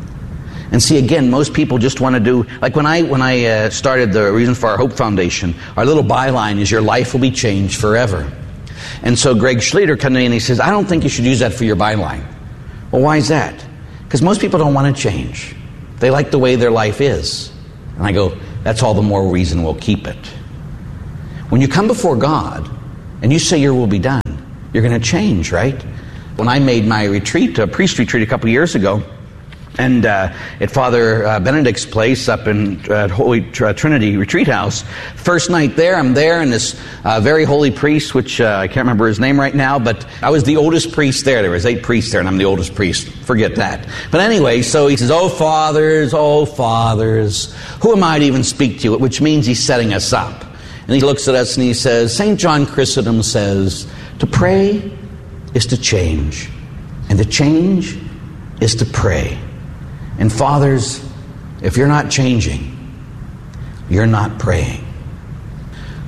And see, again, most people just want to do, like when I when I uh, started the Reason for Our Hope Foundation, our little byline is your life will be changed forever. And so Greg Schlueter came to me and he says, I don't think you should use that for your byline. Well, why is that? Because most people don't want to change. They like the way their life is. And I go, that's all the more reason we'll keep it. When you come before God and you say your will be done, you're going to change, right? When I made my retreat, a priest retreat a couple of years ago, and uh, at Father uh, Benedict's place up in uh, Holy Tr- Trinity Retreat House, first night there, I'm there, and this uh, very holy priest, which uh, I can't remember his name right now, but I was the oldest priest there. There was eight priests there, and I'm the oldest priest. Forget that. But anyway, so he says, oh, fathers, oh, fathers, who am I to even speak to you? Which means he's setting us up. And he looks at us and he says, Saint John Chrysostom says, to pray is to change, and to change is to pray. And fathers, if you're not changing, you're not praying.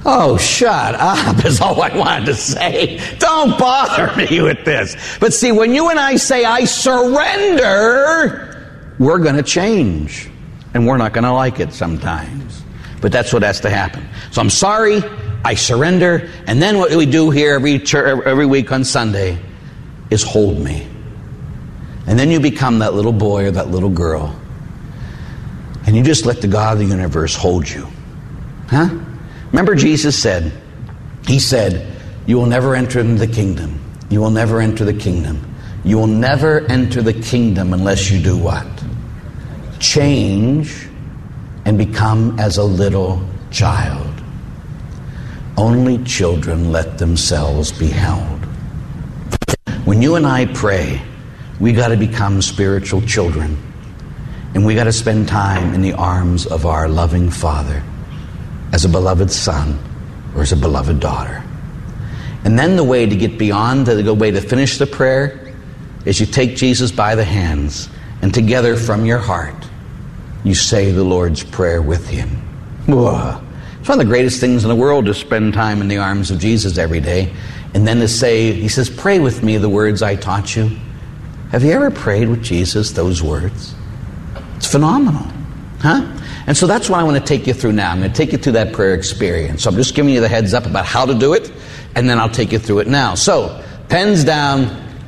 Oh, shut up is all I wanted to say. Don't bother me with this. But see, when you and I say, I surrender, we're going to change. And we're not going to like it sometimes. But that's what has to happen. So I'm sorry, I surrender. And then what we do here every, every week on Sunday is hold me. And then you become that little boy or that little girl. And you just let the God of the universe hold you. Huh? Remember Jesus said, He said, you will never enter into the kingdom. You will never enter the kingdom. You will never enter the kingdom unless you do what? Change and become as a little child. Only children let themselves be held. When you and I pray, we got to become spiritual children. And we got to spend time in the arms of our loving Father as a beloved son or as a beloved daughter. And then the way to get beyond, the way to finish the prayer is you take Jesus by the hands and together from your heart you say the Lord's Prayer with Him. Whoa. It's one of the greatest things in the world to spend time in the arms of Jesus every day. And then to say, He says, pray with me the words I taught you. Have you ever prayed with Jesus those words? It's phenomenal. Huh? And so that's what I want to take you through now. I'm going to take you through that prayer experience. So I'm just giving you the heads up about how to do it, and then I'll take you through it now. So, pens down,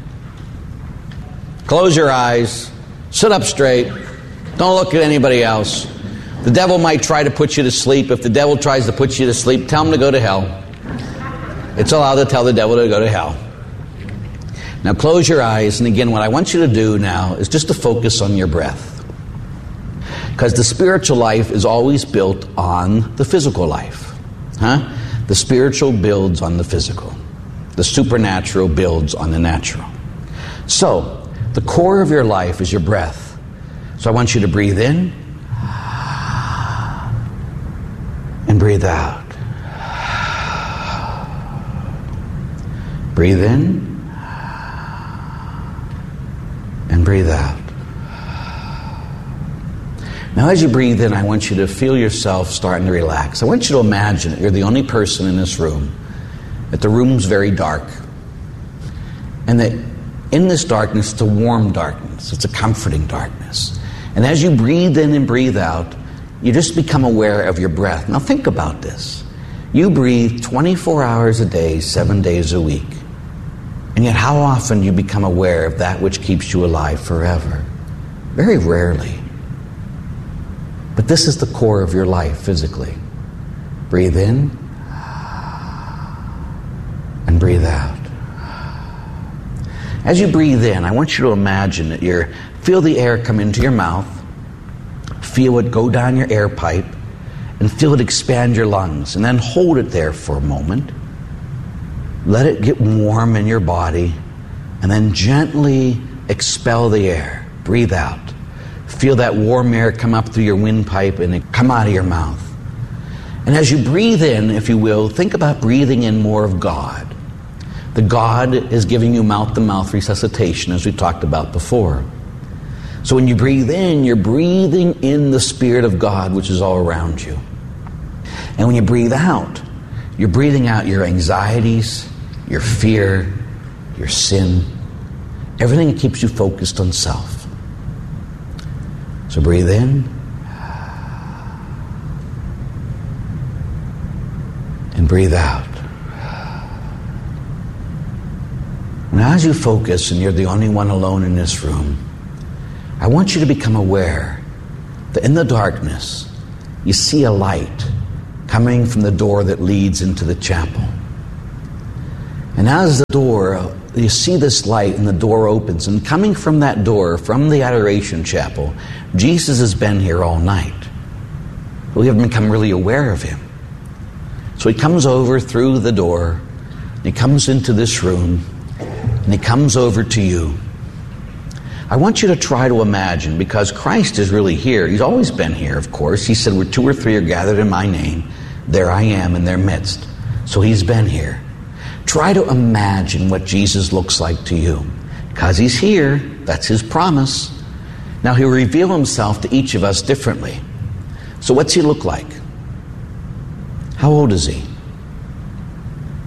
close your eyes, sit up straight, don't look at anybody else. The devil might try to put you to sleep. If the devil tries to put you to sleep, tell him to go to hell. It's allowed to tell the devil to go to hell. Now close your eyes, and again, what I want you to do now is just to focus on your breath. Because the spiritual life is always built on the physical life. Huh? The spiritual builds on the physical. The supernatural builds on the natural. So, the core of your life is your breath. So I want you to breathe in and breathe out. Breathe in and breathe out. Now as you breathe in, I want you to feel yourself starting to relax. I want you to imagine that you're the only person in this room, that the room's very dark, and that in this darkness, it's a warm darkness. It's a comforting darkness. And as you breathe in and breathe out, you just become aware of your breath. Now think about this. You breathe twenty-four hours a day, seven days a week. And yet how often do you become aware of that which keeps you alive forever? Very rarely. But this is the core of your life physically. Breathe in and breathe out. As you breathe in, I want you to imagine that you're, feel the air come into your mouth, feel it go down your air pipe, and feel it expand your lungs. And then hold it there for a moment. Let it get warm in your body, and then gently expel the air. Breathe out. Feel that warm air come up through your windpipe and it come out of your mouth. And as you breathe in, if you will, think about breathing in more of God. The God is giving you mouth-to-mouth resuscitation, as we talked about before. So when you breathe in, you're breathing in the Spirit of God, which is all around you. And when you breathe out, you're breathing out your anxieties, your fear, your sin, everything that keeps you focused on self. So breathe in and breathe out. Now as you focus, and you're the only one alone in this room, I want you to become aware that in the darkness, you see a light coming from the door that leads into the chapel. And as the door, you see this light and the door opens, and coming from that door, from the Adoration Chapel, Jesus has been here all night. But we haven't become really aware of Him. So He comes over through the door, and He comes into this room, and He comes over to you. I want you to try to imagine, because Christ is really here. He's always been here, of course. He said, where two or three are gathered in my name, there I am in their midst. So He's been here. Try to imagine what Jesus looks like to you. Because He's here, that's His promise. Now He'll reveal Himself to each of us differently. So what's He look like? How old is He?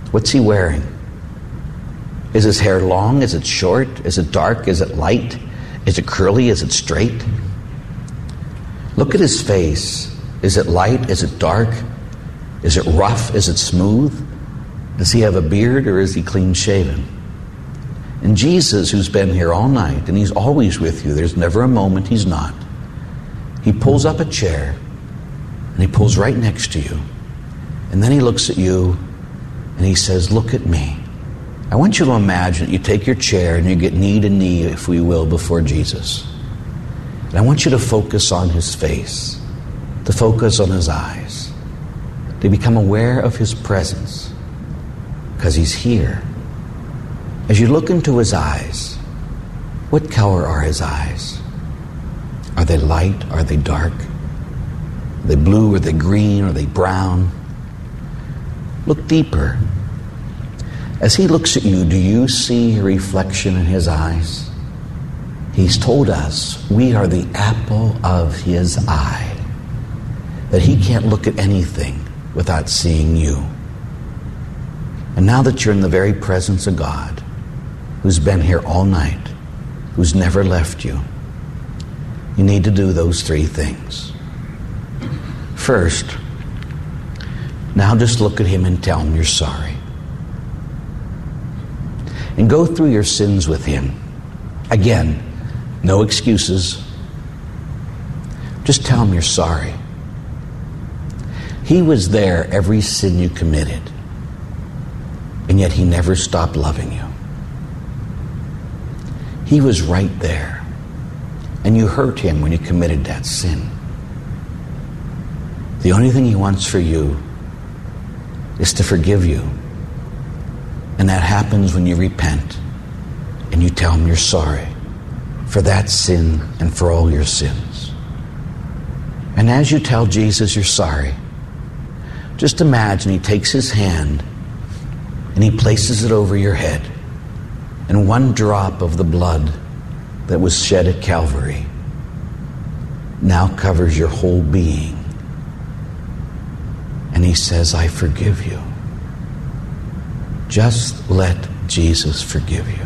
What's he wearing? Is his hair long? Is it short? Is it dark? Is it light? Is it curly? Is it straight? Look at his face. Is it light? Is it dark? Is it rough? Is it smooth? Does he have a beard or is he clean shaven? And Jesus, who's been here all night, and he's always with you, there's never a moment he's not, he pulls up a chair and he pulls right next to you. And then he looks at you and he says, look at me. I want you to imagine that you take your chair and you get knee to knee, if we will, before Jesus. And I want you to focus on his face, to focus on his eyes, to become aware of his presence, because he's here. As you look into his eyes, what color are his eyes? Are they light? Are they dark? Are they blue? Are they green? Are they brown? Look deeper. As he looks at you, do you see a reflection in his eyes? He's told us we are the apple of his eye, that he can't look at anything without seeing you. And now that you're in the very presence of God, who's been here all night, who's never left you, you need to do those three things. First, now just look at him and tell him you're sorry. And go through your sins with him. Again, no excuses. Just tell him you're sorry. He was there every sin you committed, and yet he never stopped loving you. He was right there, and you hurt him when you committed that sin. The only thing he wants for you is to forgive you. And that happens when you repent and you tell him you're sorry for that sin and for all your sins. And as you tell Jesus you're sorry, just imagine he takes his hand and he places it over your head, and one drop of the blood that was shed at Calvary now covers your whole being. And he says, I forgive you. Just let Jesus forgive you.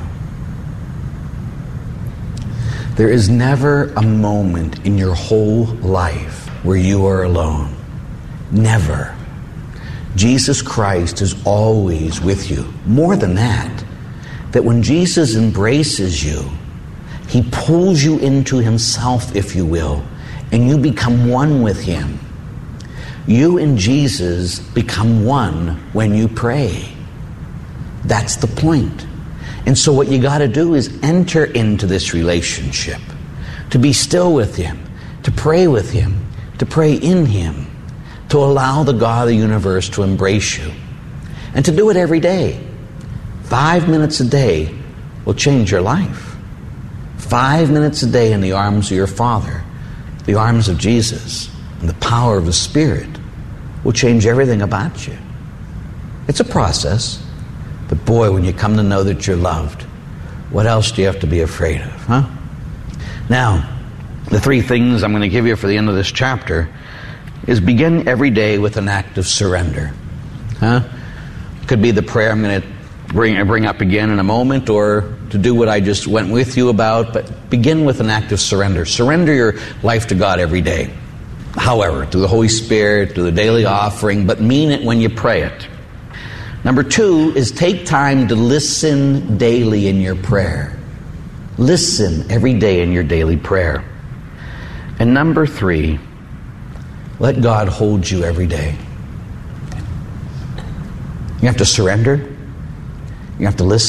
There is never a moment in your whole life where you are alone. Never. Jesus Christ is always with you. More than that, that when Jesus embraces you, he pulls you into himself, if you will, and you become one with him. You and Jesus become one when you pray. That's the point. And so what you got to do is enter into this relationship, to be still with him, to pray with him, to pray in him, to allow the God of the universe to embrace you, and to do it every day. Five minutes a day will change your life. Five minutes a day in the arms of your Father, the arms of Jesus, and the power of the Spirit will change everything about you. It's a process. But boy, when you come to know that you're loved, what else do you have to be afraid of, huh? Now, the three things I'm going to give you for the end of this chapter is begin every day with an act of surrender. Huh? Could be the prayer I'm going to bring, bring up again in a moment, or to do what I just went with you about, but begin with an act of surrender. Surrender your life to God every day. However, to the Holy Spirit, to the daily offering, but mean it when you pray it. Number two is take time to listen daily in your prayer. Listen every day in your daily prayer. And number three, let God hold you every day. You have to surrender. You have to listen.